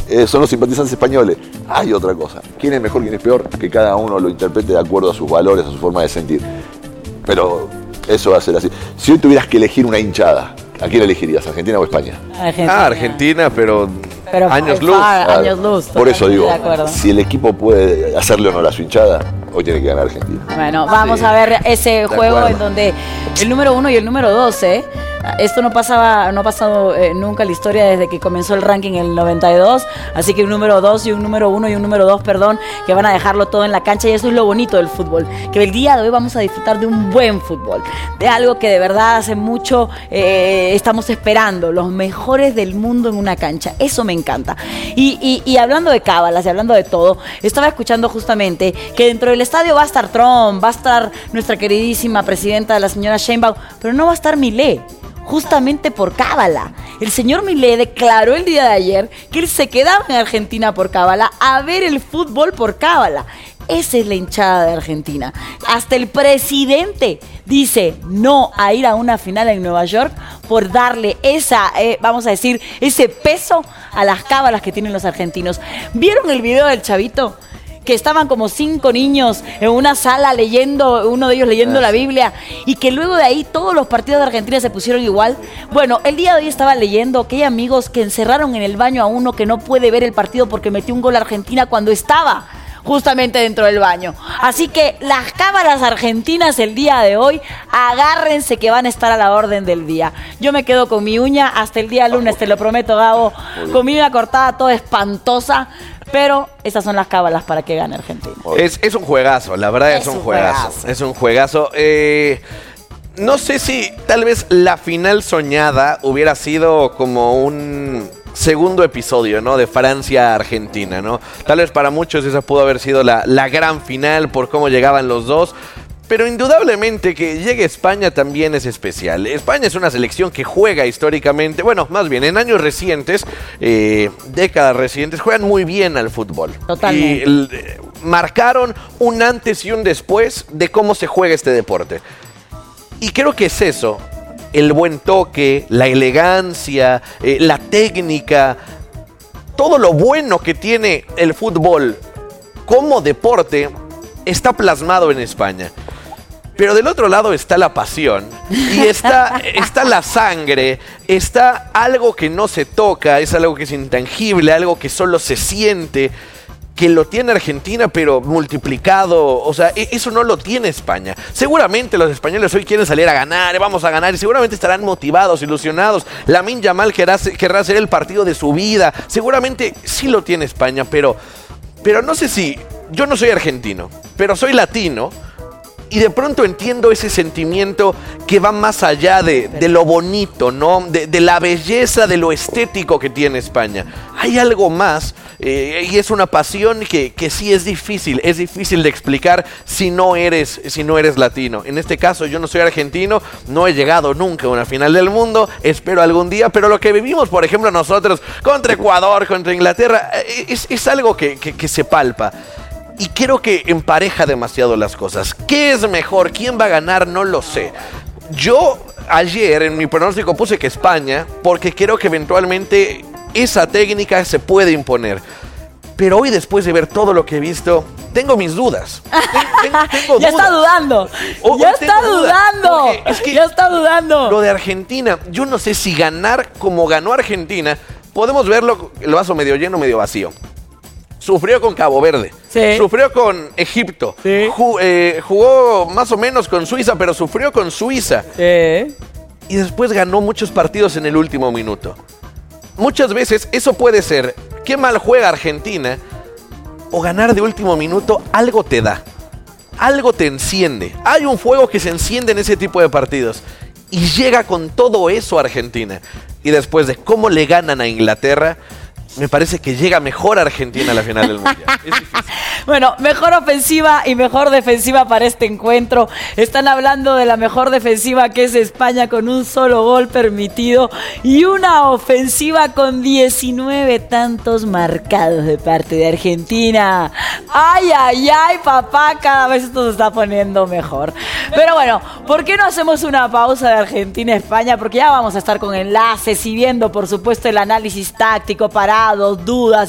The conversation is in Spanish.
son los simpatizantes españoles. Hay otra cosa. ¿Quién es mejor, quién es peor? Que cada uno lo interprete de acuerdo a sus valores, a su forma de sentir. Pero eso va a ser así. Si hoy tuvieras que elegir una hinchada, ¿a quién elegirías? ¿Argentina o España? Argentina, pero años luz. Años luz. Por eso digo, si el equipo puede hacerle honor a su hinchada, hoy tiene que ganar Argentina. Bueno, vamos a ver ese juego en donde el número 1 y el número 2, esto no ha pasado nunca en la historia desde que comenzó el ranking en el 92, así que un número 2 y un número 1 y un número 2, que van a dejarlo todo en la cancha, y eso es lo bonito del fútbol, que el día de hoy vamos a disfrutar de un buen fútbol, de algo que de verdad hace mucho estamos esperando, los mejores del mundo en una cancha, eso me encanta. Y hablando de cábalas y hablando de todo, estaba escuchando justamente que dentro del estadio va a estar Trump, va a estar nuestra queridísima presidenta, la señora Sheinbaum, pero no va a estar Milei. Justamente por cábala. El señor Milei declaró el día de ayer que él se quedaba en Argentina por cábala a ver el fútbol por cábala. Esa es la hinchada de Argentina. Hasta el presidente dice no a ir a una final en Nueva York por darle ese peso a las cábalas que tienen los argentinos. ¿Vieron el video del chavito? Que estaban como 5 niños en una sala leyendo, uno de ellos leyendo la Biblia, y que luego de ahí todos los partidos de Argentina se pusieron igual. Bueno, el día de hoy estaba leyendo que hay amigos que encerraron en el baño a uno que no puede ver el partido porque metió un gol a Argentina cuando estaba justamente dentro del baño. Así que las cámaras argentinas el día de hoy, agárrense que van a estar a la orden del día. Yo me quedo con mi uña hasta el día lunes, te lo prometo, Gabo, con mi uña cortada toda espantosa. Pero esas son las cábalas para que gane Argentina. Es un juegazo, la verdad es un juegazo. Es un juegazo. No sé si tal vez la final soñada hubiera sido como un segundo episodio, ¿no? De Francia-Argentina, ¿no? Tal vez para muchos esa pudo haber sido la gran final por cómo llegaban los dos. Pero indudablemente que llegue España también es especial. España es una selección que juega históricamente, bueno, más bien en años recientes, décadas recientes, juegan muy bien al fútbol. Totalmente. Y marcaron un antes y un después de cómo se juega este deporte. Y creo que es eso, el buen toque, la elegancia, la técnica, todo lo bueno que tiene el fútbol como deporte está plasmado en España. Pero del otro lado está la pasión y está la sangre, está algo que no se toca, es algo que es intangible, algo que solo se siente, que lo tiene Argentina pero multiplicado, o sea, eso no lo tiene España. Seguramente los españoles hoy quieren salir a ganar, vamos a ganar, y seguramente estarán motivados, ilusionados. Lamine Yamal querrá hacer el partido de su vida, seguramente sí lo tiene España, pero no sé si, yo no soy argentino, pero soy latino. Y de pronto entiendo ese sentimiento que va más allá de lo bonito, ¿no? De la belleza, de lo estético que tiene España. Hay algo más y es una pasión que sí es difícil de explicar si no eres latino. En este caso yo no soy argentino, no he llegado nunca a una final del mundo, espero algún día, pero lo que vivimos, por ejemplo, nosotros contra Ecuador, contra Inglaterra, es algo que se palpa. Y creo que empareja demasiado las cosas. ¿Qué es mejor? ¿Quién va a ganar? No lo sé. Yo ayer en mi pronóstico puse que España, porque creo que eventualmente esa técnica se puede imponer. Pero hoy, después de ver todo lo que he visto, tengo mis dudas. Tengo ya está dudando. Ya está dudando. Es que ya está dudando. Lo de Argentina, yo no sé si ganar como ganó Argentina, podemos verlo el vaso medio lleno, medio vacío. Sufrió con Cabo Verde, sufrió con Egipto, jugó más o menos con Suiza, pero sufrió con Suiza. Y después ganó muchos partidos en el último minuto. Muchas veces eso puede ser, qué mal juega Argentina, o ganar de último minuto, algo te da, algo te enciende. Hay un fuego que se enciende en ese tipo de partidos. Y llega con todo eso Argentina. Y después de cómo le ganan a Inglaterra, me parece que llega mejor Argentina a la final del Mundial. Es difícil. Bueno, mejor ofensiva y mejor defensiva para este encuentro. Están hablando de la mejor defensiva, que es España, con un solo gol permitido, y una ofensiva con 19 tantos marcados de parte de Argentina. Ay, ay, ay, papá, cada vez esto se está poniendo mejor. Pero bueno, ¿por qué no hacemos una pausa de Argentina-España? Porque ya vamos a estar con enlaces y viendo, por supuesto, el análisis táctico, parados, dudas